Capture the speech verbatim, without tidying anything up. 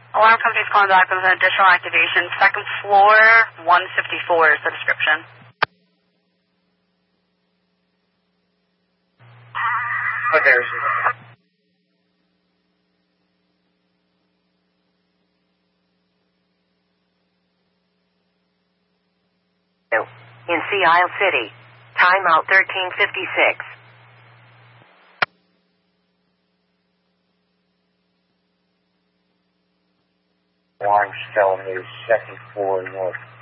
Alarm company's calling back with an additional activation. Second floor, one fifty-four is the description. What there is it? In Sea Isle City. Timeout thirteen fifty-six. Alarm's telling me second floor north.